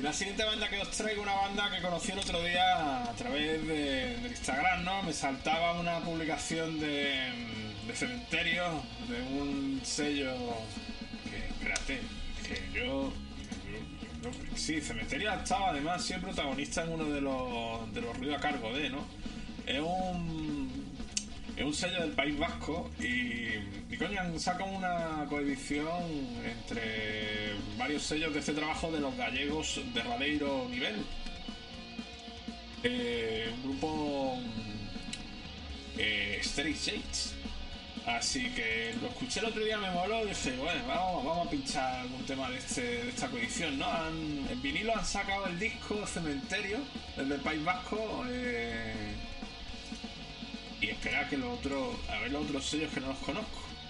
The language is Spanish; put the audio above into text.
La siguiente banda que os traigo, una banda que conocí el otro día a través del Instagram, ¿no? Me saltaba una publicación de Cementerio, de un sello que, espérate, que sí, Cementerio estaba además siempre protagonista en uno de los ruidos a cargo de, ¿no? Es un sello del País Vasco y coño, han sacado una coedición entre varios sellos de este trabajo de los gallegos de Radeiro Nivel. Un grupo Straight Shades. Así que lo escuché el otro día, me moló y dije, bueno, vamos a pinchar algún tema de esta coedición, ¿no? En vinilo han sacado el disco Cementerio, el del País Vasco, y esperar que a ver los otros sellos que no los conozco.